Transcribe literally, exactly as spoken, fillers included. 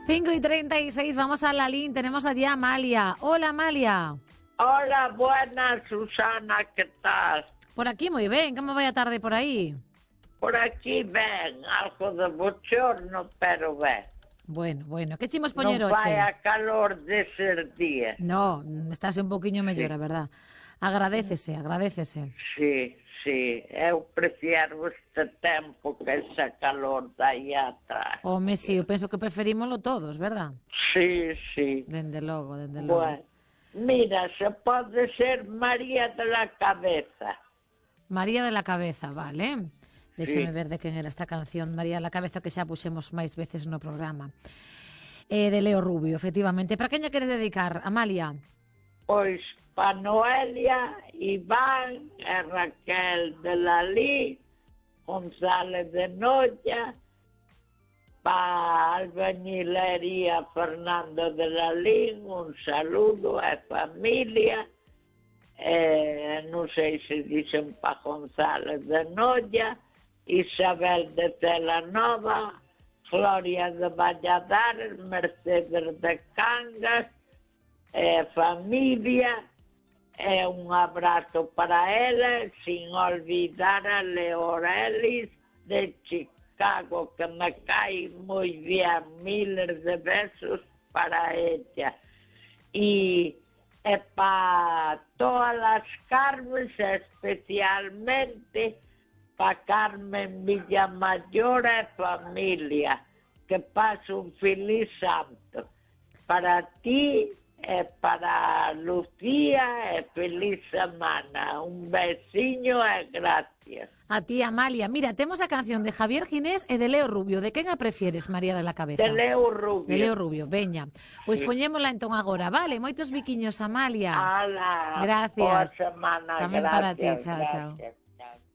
cinco y treinta y seis, vamos a la línea. Tenemos allí a Amalia. Hola, Amalia. Hola, buenas, Susana, ¿qué tal? Por aquí muy bien, ¿cómo vaya tarde por aí? Por aquí ven, algo de bochorno, pero ven. Bueno, bueno, que chimos poñer Non hoxe? vai a calor deses días. No, estás un poquinho mellor, Sí. a verdad. Agradécese, agradécese. Sí, sí, eu prefiero este tempo que esa calor de aí atrás. Home, sí, eu penso que preferímoslo todos, verdad? Sí, sí. Dende logo, dende logo. Bueno, mira, se pode ser María de la Cabeza. María de la Cabeza, vale. Déxeme Sí. ver de quen era esta canción, María de la Cabeza, que xa puxemos máis veces no programa. Eh, de Leo Rubio, efectivamente. Para quen lle queres dedicar, Amalia? Pois pa Noelia, Iván e Raquel de Lalí, González de Noia, pa Albañilería Fernando de Lalín, un saludo e familia, e non sei se dicen pa González de Noia, Isabel de Celanova, Gloria de Valladares, Mercedes de Cangas, e familia, e un abrazo para ela, sin olvidar a Leorelis de Chicago, que me cae moi bien, miles de besos para ella. E, e para todas as Carmes, especialmente para Carmen Villamayor e familia, que pase un feliz santo. Para ti e para Lucía e feliz semana. Un besiño e gracias. A ti, Amalia. Mira, temos a canción de Javier Ginés e de Leo Rubio. De quen a prefieres, María de la Cabeza? De Leo Rubio. De Leo Rubio, veña. Pois Sí. poñémola entón agora, vale? Moitos biquiños, Amalia. Ala, Gracias. boa semana, Tamén gracias. para ti, chao, chao. gracias. Chao.